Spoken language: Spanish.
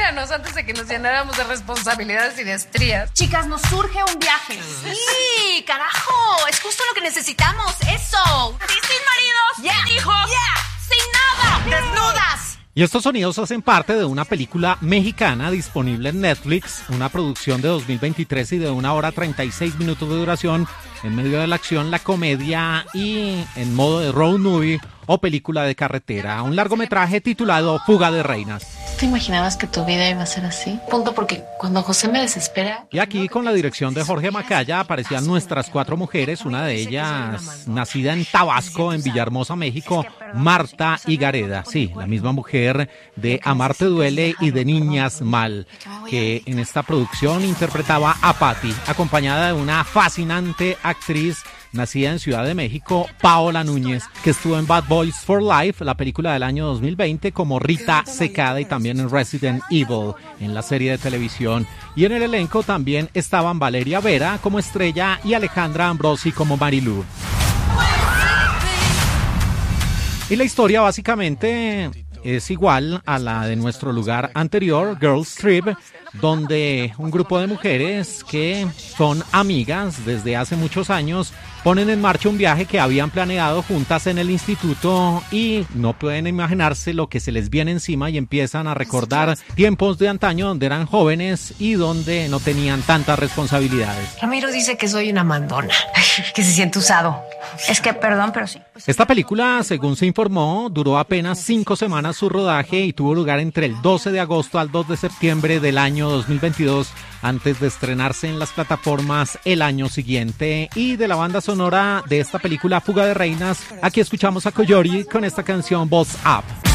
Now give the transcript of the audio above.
Cuéntanos antes de que nos llenáramos de responsabilidades y de estrías. Chicas, nos surge un viaje. Sí, carajo, es justo lo que necesitamos, eso. ¿Y sin maridos? Yeah. ¿Hijos? Yeah. ¡Sin nada! ¡Desnudas! Y estos sonidos hacen parte de una película mexicana disponible en Netflix, una producción de 2023 y de 1 hora 36 minutos de duración, en medio de la acción, la comedia y en modo de road movie o película de carretera, un largometraje titulado Fuga de Reinas. ¿Te imaginabas que tu vida iba a ser así? Punto, porque cuando José me desespera... Y aquí, con la dirección de Jorge Macaya, aparecían nuestras 4 mujeres, una de ellas nacida en Tabasco, en Villahermosa, México, Marta Higareda. Sí, la misma mujer de Amarte Duele y de Niñas Mal, que en esta producción interpretaba a Patty, acompañada de una fascinante actriz nacida en Ciudad de México, Paola Núñez, que estuvo en Bad Boys for Life, la película del año 2020, como Rita Secada, y también en Resident Evil, en la serie de televisión. Y en el elenco también estaban Valeria Vera como Estrella y Alejandra Ambrosi como Marilú. Y la historia básicamente es igual a la de nuestro lugar anterior, Girls Trip, donde un grupo de mujeres que son amigas desde hace muchos años ponen en marcha un viaje que habían planeado juntas en el instituto y no pueden imaginarse lo que se les viene encima y empiezan a recordar tiempos de antaño donde eran jóvenes y donde no tenían tantas responsabilidades. Ramiro dice que soy una mandona, que se siente usado. Es que, perdón, pero sí. Esta película, según se informó, duró apenas 5 semanas su rodaje y tuvo lugar entre el 12 de agosto al 2 de septiembre del año 2022, antes de estrenarse en las plataformas el año siguiente. Y de la banda sonora de esta película, Fuga de Reinas, aquí escuchamos a Coyote con esta canción Boss Up.